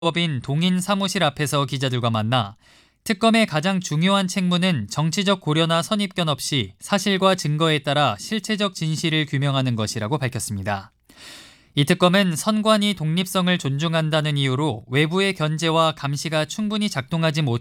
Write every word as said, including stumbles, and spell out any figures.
법인 동인 사무실 앞에서 기자들과 만나 특검의 가장 중요한 책무는 정치적 고려나 선입견 없이 사실과 증거에 따라 실체적 진실을 규명하는 것이라고 밝혔습니다. 이 특검은 선관위 독립성을 존중한다는 이유로 외부의 견제와 감시가 충분히 작동하지 못